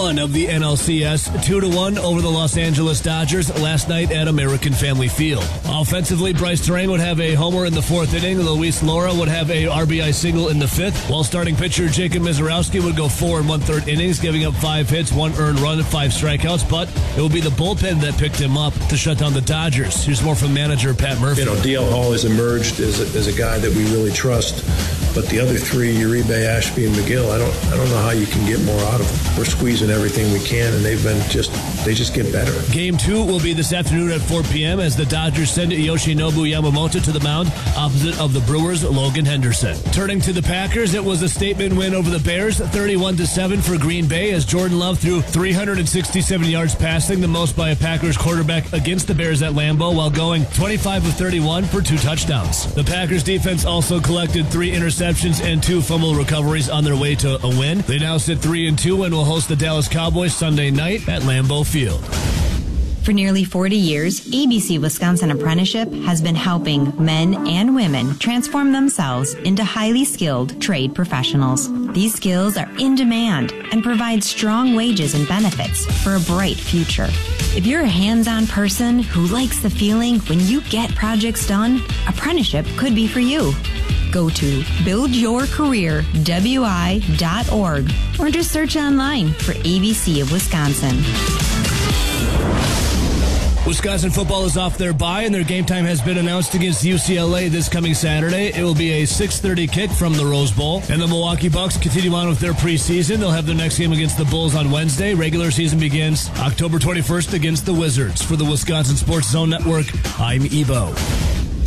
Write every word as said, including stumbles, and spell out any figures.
one of the N L C S, two to one over the Los Angeles Dodgers last night at American Family Field. Offensively, Bryce Terang would have a homer in the fourth inning. Luis Lora would have a R B I single in the fifth, while starting pitcher Jacob Mizorowski would go four and one-third innings, giving up five hits, one earned run, and five strikeouts. But it will be the bullpen that picked him up to shut down the Dodgers. Here's more from manager Pat Murphy. You know, D L Hall has emerged as a, as a guy that we really trust. But the other three, Uribe, Ashby, and McGill, I don't I don't know how you can get more out of them. We're squeezing everything we can, and they've been just, they just get better. Game two will be this afternoon at four p.m. as the Dodgers send Yoshinobu Yamamoto to the mound opposite of the Brewers' Logan Henderson. Turning to the Packers, it was a statement win over the Bears, thirty-one to seven for Green Bay, as Jordan Love threw three hundred sixty-seven yards passing, the most by a Packers quarterback against the Bears at Lambeau, while going twenty-five of thirty-one for two touchdowns. The Packers defense also collected three interceptions and two fumble recoveries on their way to a win. They now sit three and two and will host the Dallas Cowboys Sunday night at Lambeau Field. For nearly forty years, A B C Wisconsin Apprenticeship has been helping men and women transform themselves into highly skilled trade professionals. These skills are in demand and provide strong wages and benefits for a bright future. If you're a hands-on person who likes the feeling when you get projects done, apprenticeship could be for you. Go to build your career w i dot org or just search online for A B C of Wisconsin. Wisconsin football is off their bye, and their game time has been announced against U C L A this coming Saturday. It will be a six thirty kick from the Rose Bowl. And the Milwaukee Bucks continue on with their preseason. They'll have their next game against the Bulls on Wednesday. Regular season begins October twenty-first against the Wizards. For the Wisconsin Sports Zone Network, I'm Ebo.